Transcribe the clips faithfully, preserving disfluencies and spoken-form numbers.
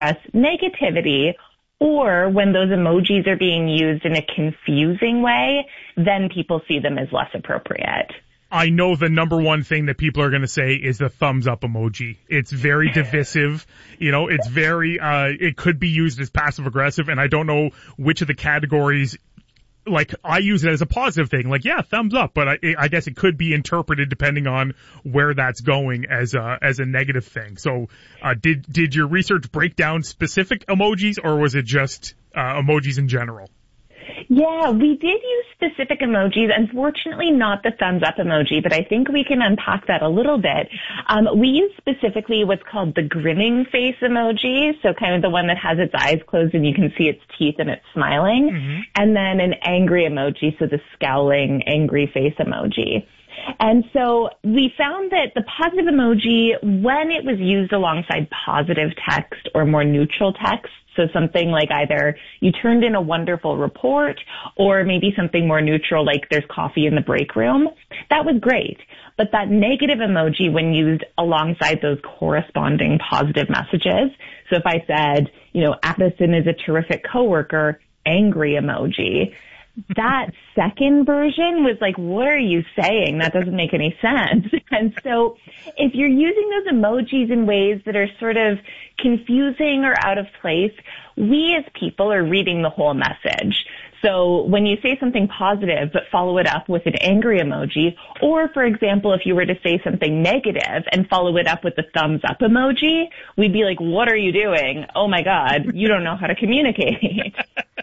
negativity, or when those emojis are being used in a confusing way, then people see them as less appropriate. I know the number one thing that people are going to say is the thumbs up emoji. It's very divisive. You know, it's very, uh, it could be used as passive aggressive, and I don't know which of the categories. Like, I use it as a positive thing. Like, yeah, thumbs up, but I, I guess it could be interpreted depending on where that's going as a, as a negative thing. So, uh, did, did your research break down specific emojis, or was it just, uh, emojis in general? Yeah, we did use specific emojis. Unfortunately, not the thumbs up emoji, but I think we can unpack that a little bit. Um, we use specifically what's called the grinning face emoji, so kind of the one that has its eyes closed and you can see its teeth and it's smiling, mm-hmm. and then an angry emoji, so the scowling, angry face emoji. And so we found that the positive emoji, when it was used alongside positive text or more neutral text, so something like either you turned in a wonderful report or maybe something more neutral like there's coffee in the break room, that was great. But that negative emoji, when used alongside those corresponding positive messages, so if I said, you know, Addison is a terrific coworker, angry emoji, that second version was like, what are you saying? That doesn't make any sense. And so if you're using those emojis in ways that are sort of confusing or out of place, we as people are reading the whole message. So when you say something positive but follow it up with an angry emoji, or for example, if you were to say something negative and follow it up with the thumbs up emoji, we'd be like, what are you doing? Oh my God, you don't know how to communicate.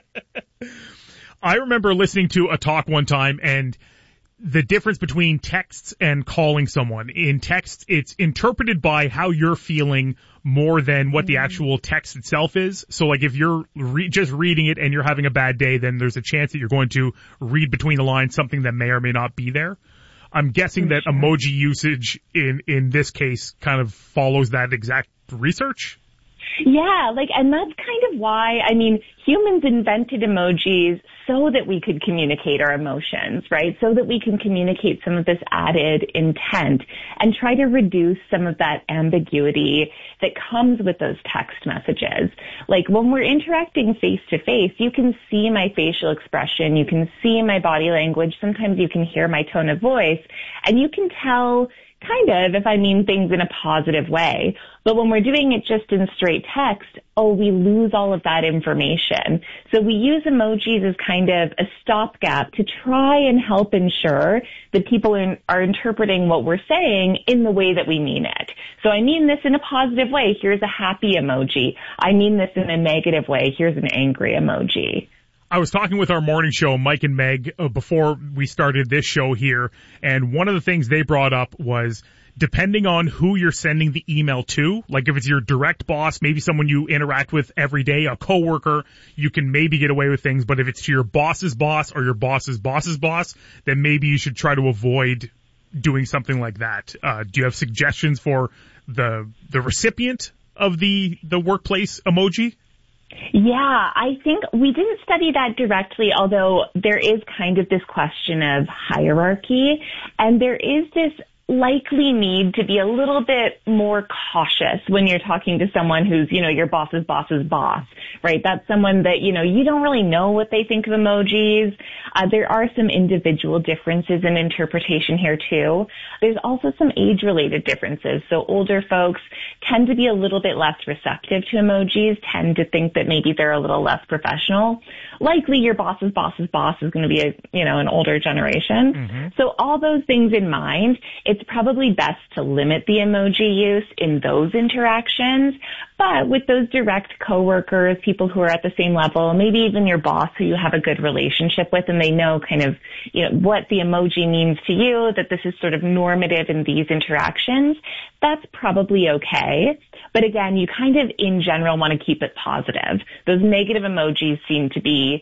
I remember listening to a talk one time, and the difference between texts and calling someone. In text, it's interpreted by how you're feeling more than what the actual text itself is. So like if you're re- just reading it and you're having a bad day, then there's a chance that you're going to read between the lines something that may or may not be there. I'm guessing that emoji usage in, in this case kind of follows that exact research. Yeah, like, and that's kind of why, I mean, humans invented emojis so that we could communicate our emotions, right? So that we can communicate some of this added intent and try to reduce some of that ambiguity that comes with those text messages. Like when we're interacting face to face, you can see my facial expression, you can see my body language, sometimes you can hear my tone of voice, and you can tell kind of if I mean things in a positive way. But when we're doing it just in straight text, oh, we lose all of that information. So we use emojis as kind of a stopgap to try and help ensure that people are, are interpreting what we're saying in the way that we mean it. So I mean this in a positive way. Here's a happy emoji. I mean this in a negative way. Here's an angry emoji. I was talking with our morning show, Mike and Meg, uh, before we started this show here, and one of the things they brought up was depending on who you're sending the email to, like if it's your direct boss, maybe someone you interact with every day, a coworker, you can maybe get away with things, but if it's to your boss's boss or your boss's boss's boss, then maybe you should try to avoid doing something like that. Uh, do you have suggestions for the the recipient of the the workplace emoji? Yeah, I think we didn't study that directly, although there is kind of this question of hierarchy, and there is this likely need to be a little bit more cautious when you're talking to someone who's, you know, your boss's boss's boss, right? That's someone that, you know, you don't really know what they think of emojis. Uh, there are some individual differences in interpretation here too. There's also some age-related differences. So older folks tend to be a little bit less receptive to emojis, tend to think that maybe they're a little less professional. Likely your boss's boss's boss is going to be a, you know, an older generation. Mm-hmm. So all those things in mind, it's probably best to limit the emoji use in those interactions. But with those direct coworkers, people who are at the same level, maybe even your boss who you have a good relationship with and they know kind of, you know, what the emoji means to you, that this is sort of normative in these interactions, that's probably okay. But again, you kind of in general want to keep it positive. Those negative emojis seem to be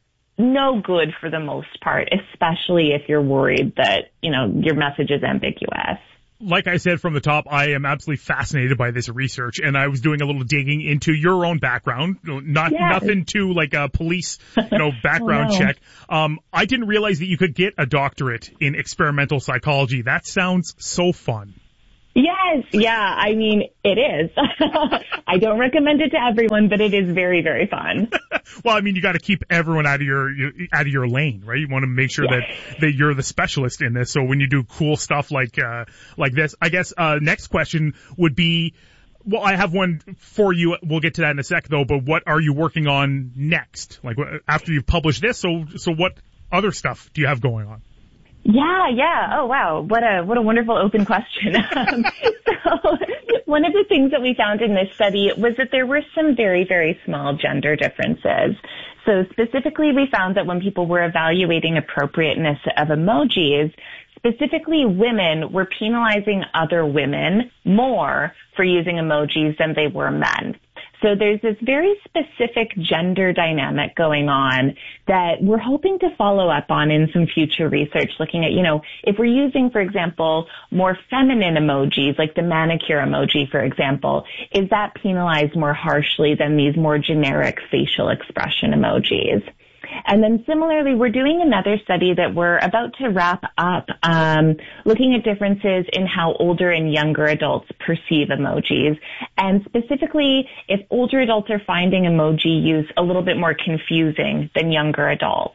no good for the most part, especially if you're worried that, you know, your message is ambiguous. Like I said from the top, I am absolutely fascinated by this research, and I was doing a little digging into your own background. Not yes. Nothing to like a police, you know, background oh, no. check. Um, I didn't realize that you could get a doctorate in experimental psychology. That sounds so fun. Yes, yeah, I mean, it is. I don't recommend it to everyone, but it is very, very fun. Well, I mean, you got to keep everyone out of your, your out of your lane, right? You want to make sure Yeah. that, that you're the specialist in this. So when you do cool stuff like, uh, like this, I guess, uh, next question would be, well, I have one for you. We'll get to that in a sec though, but what are you working on next? Like after you've published this, so, so what other stuff do you have going on? Yeah, yeah. Oh, wow. What a, what a wonderful open question. Um, so one of the things that we found in this study was that there were some very, very small gender differences. So specifically, we found that when people were evaluating appropriateness of emojis, specifically women were penalizing other women more for using emojis than they were men. So there's this very specific gender dynamic going on that we're hoping to follow up on in some future research, looking at, you know, if we're using, for example, more feminine emojis, like the manicure emoji, for example, is that penalized more harshly than these more generic facial expression emojis? And then similarly, we're doing another study that we're about to wrap up, um, looking at differences in how older and younger adults perceive emojis. And specifically, if older adults are finding emoji use a little bit more confusing than younger adults.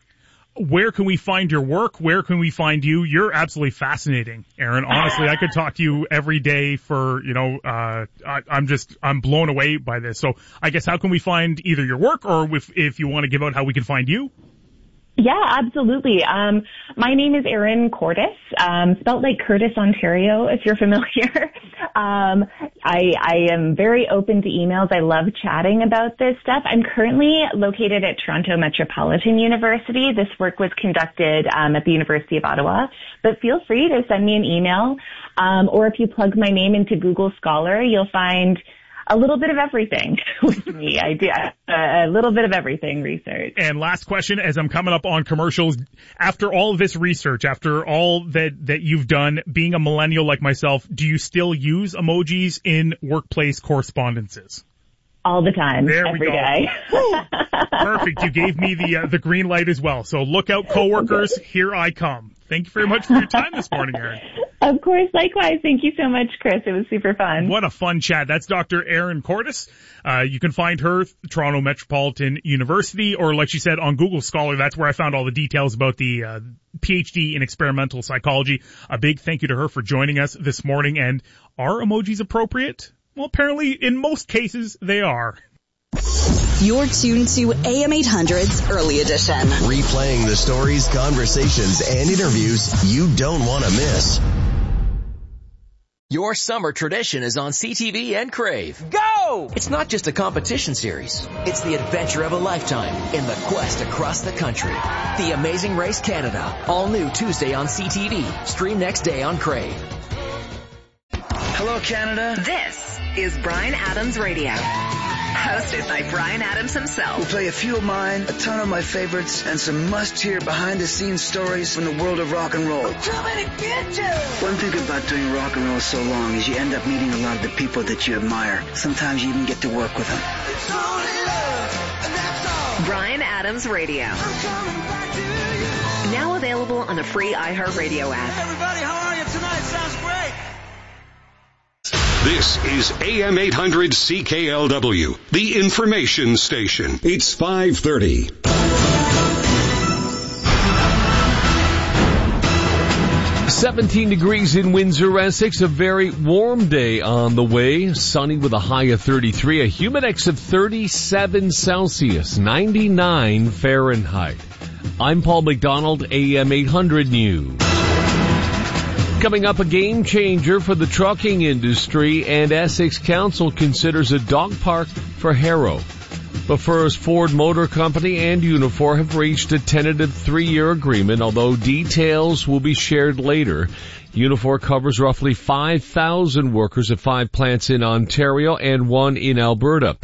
Where can we find your work? Where can we find you? You're absolutely fascinating, Erin. Honestly, I could talk to you every day for, you know, uh, I, I'm just, I'm blown away by this. So I guess how can we find either your work or if, if you want to give out how we can find you? Yeah, absolutely. Um, my name is Erin Cordes, um, spelled like Curtis, Ontario, if you're familiar. um, I, I am very open to emails. I love chatting about this stuff. I'm currently located at Toronto Metropolitan University. This work was conducted um, at the University of Ottawa, but feel free to send me an email, um, or if you plug my name into Google Scholar, you'll find a little bit of everything with me. I do a, a little bit of everything research. And last question, as I'm coming up on commercials, after all of this research, after all that, that you've done, being a millennial like myself, do you still use emojis in workplace correspondences? All the time, there every we go. day. Perfect. You gave me the uh, the green light as well. So look out, coworkers. Here I come. Thank you very much for your time this morning, Erin. Of course, likewise. Thank you so much, Chris. It was super fun. What a fun chat. That's Doctor Erin Cordes. Uh, you can find her Toronto Metropolitan University, or like she said, on Google Scholar. That's where I found all the details about the uh, PhD in experimental psychology. A big thank you to her for joining us this morning. And are emojis appropriate? Well, apparently in most cases they are. You're tuned to A M eight hundred's Early Edition. Replaying the stories, conversations, and interviews you don't want to miss. Your summer tradition is on C T V and Crave. Go! It's not just a competition series. It's the adventure of a lifetime in the quest across the country. The Amazing Race Canada. All new Tuesday on C T V. Stream next day on Crave. Hello, Canada. This is Bryan Adams Radio. Hosted by Bryan Adams himself. We'll play a few of mine, a ton of my favorites, and some must-hear behind-the-scenes stories from the world of rock and roll. I'm coming to get you! One thing about doing rock and roll so long is you end up meeting a lot of the people that you admire. Sometimes you even get to work with them. It's only love, and that's all. Bryan Adams Radio. I'm coming back to you. Now available on the free iHeartRadio app. Hey, everybody, how are you tonight? Sounds great. This is A M eight hundred C K L W, the information station. It's five thirty. seventeen degrees in Windsor, Essex. A very warm day on the way. Sunny with a high of thirty-three. A humidex of thirty-seven Celsius, ninety-nine Fahrenheit. I'm Paul McDonald, A M eight hundred News. Coming up, a game changer for the trucking industry, and Essex Council considers a dog park for Harrow. But first, Ford Motor Company and Unifor have reached a tentative three-year agreement, although details will be shared later. Unifor covers roughly five thousand workers at five plants in Ontario and one in Alberta.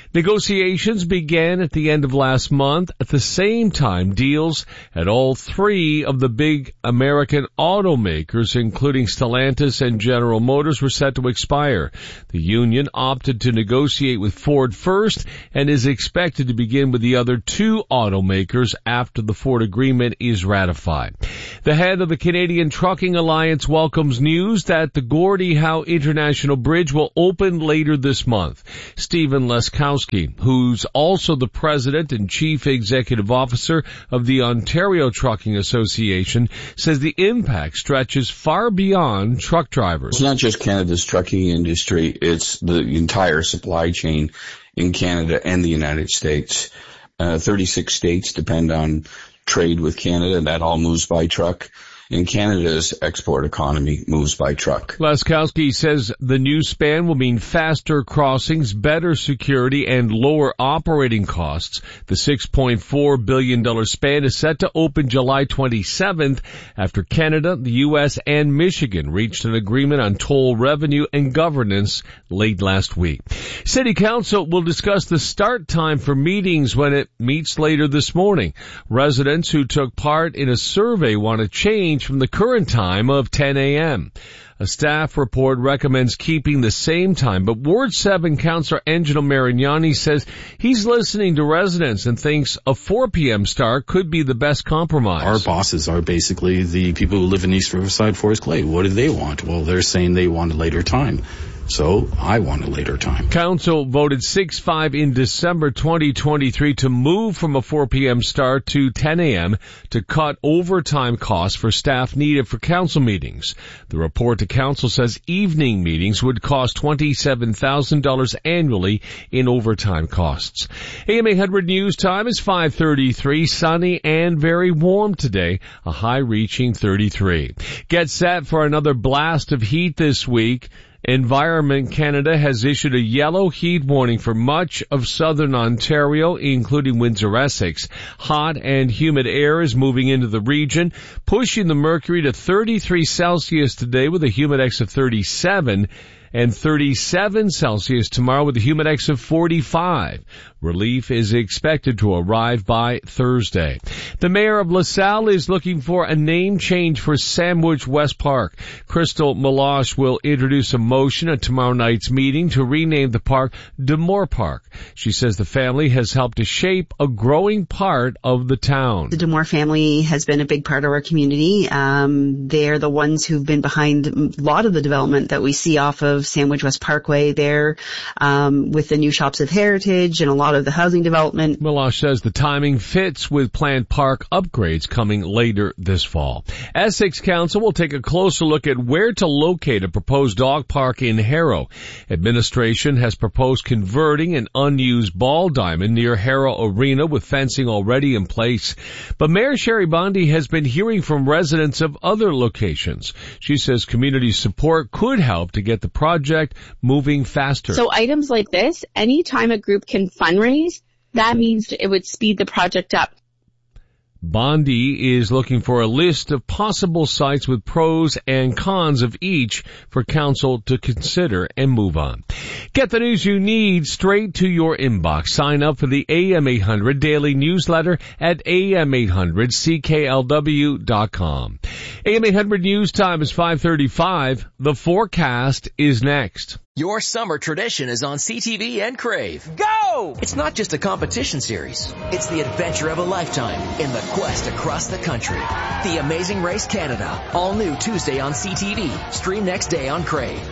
Negotiations began at the end of last month. At the same time, deals at all three of the big American automakers, including Stellantis and General Motors, were set to expire. The union opted to negotiate with Ford first and is expected to begin with the other two automakers after the Ford agreement is ratified. The head of the Canadian Trucking Alliance welcomes news that the Gordie Howe International Bridge will open later this month. Stephen Leskowski, who's also the president and chief executive officer of the Ontario Trucking Association, says the impact stretches far beyond truck drivers. It's not just Canada's trucking industry, it's the entire supply chain in Canada and the United States. Uh, thirty-six states depend on trade with Canada. That all moves by truck. And Canada's export economy moves by truck. Laskowski says the new span will mean faster crossings, better security, and lower operating costs. The six point four billion dollars span is set to open July twenty-seventh after Canada, the U S, and Michigan reached an agreement on toll revenue and governance late last week. City Council will discuss the start time for meetings when it meets later this morning. Residents who took part in a survey want to change from the current time of ten a.m. A staff report recommends keeping the same time, but Ward seven Councillor Angelo Marignani says he's listening to residents and thinks a four p.m. start could be the best compromise. Our bosses are basically the people who live in East Riverside, Forest Clay. What do they want? Well, they're saying they want a later time. So I want a later time. Council voted six five in December twenty twenty-three to move from a four p.m. start to ten a.m. to cut overtime costs for staff needed for council meetings. The report to council says evening meetings would cost twenty-seven thousand dollars annually in overtime costs. A M eight hundred News Time is five thirty-three, sunny and very warm today, a high reaching thirty-three. Get set for another blast of heat this week. Environment Canada has issued a yellow heat warning for much of southern Ontario, including Windsor-Essex. Hot and humid air is moving into the region, pushing the mercury to thirty-three Celsius today with a humidex of thirty-seven, and thirty-seven Celsius tomorrow with a humidex of forty-five. Relief is expected to arrive by Thursday. The mayor of LaSalle is looking for a name change for Sandwich West Park. Crystal Meloche will introduce a motion at tomorrow night's meeting to rename the park Demore Park. She says the family has helped to shape a growing part of the town. The Demore family has been a big part of our community. Um, they're the ones who've been behind a lot of the development that we see off of Sandwich West Parkway there, um, with the new Shops of Heritage and a lot of the housing development. Meloche says the timing fits with planned park upgrades coming later this fall. Essex Council will take a closer look at where to locate a proposed dog park in Harrow. Administration has proposed converting an unused ball diamond near Harrow Arena with fencing already in place. But Mayor Sherry Bondi has been hearing from residents of other locations. She says community support could help to get the project moving faster. So items like this, anytime a group can fundraise, that means it would speed the project up. Bondi is looking for a list of possible sites with pros and cons of each for council to consider and move on. Get the news you need straight to your inbox. Sign up for the A M eight hundred daily newsletter at A M eight hundred C K L W dot com. A M eight hundred News Time is five thirty-five. The forecast is next. Your summer tradition is on C T V and Crave. Go! It's not just a competition series. It's the adventure of a lifetime in the quest across the country. The Amazing Race Canada. All new Tuesday on C T V. Stream next day on Crave.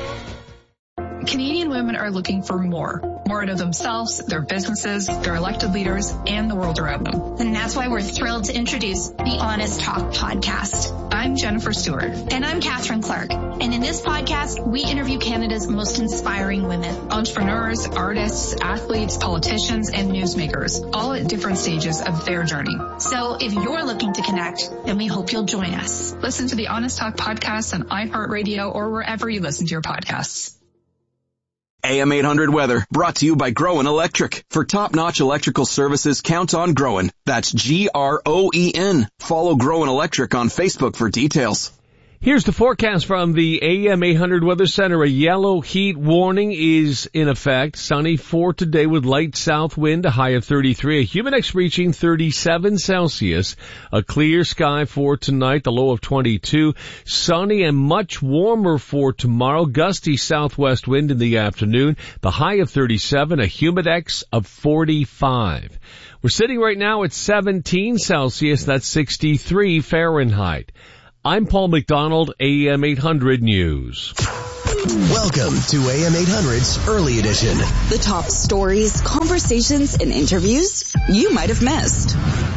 Canadian women are looking for more. More out of themselves, their businesses, their elected leaders, and the world around them. And that's why we're thrilled to introduce the Honest Talk podcast. I'm Jennifer Stewart. And I'm Catherine Clark. And in this podcast, we interview Canada's most inspiring women. Entrepreneurs, artists, athletes, politicians, and newsmakers, all at different stages of their journey. So if you're looking to connect, then we hope you'll join us. Listen to the Honest Talk podcast on iHeartRadio or wherever you listen to your podcasts. A M eight hundred weather, brought to you by Groen Electric. For top-notch electrical services, count on Groen. That's G R O E N. Follow Groen Electric on Facebook for details. Here's the forecast from the A M eight hundred Weather Center. A yellow heat warning is in effect. Sunny for today with light south wind, a high of thirty-three. A humidex reaching thirty-seven Celsius. A clear sky for tonight, the low of twenty-two. Sunny and much warmer for tomorrow. Gusty southwest wind in the afternoon, the high of thirty-seven. A humidex of forty-five. We're sitting right now at seventeen Celsius. That's sixty-three Fahrenheit. I'm Paul McDonald, A M eight hundred News. Welcome to A M eight hundred's Early Edition. The top stories, conversations, and interviews you might have missed.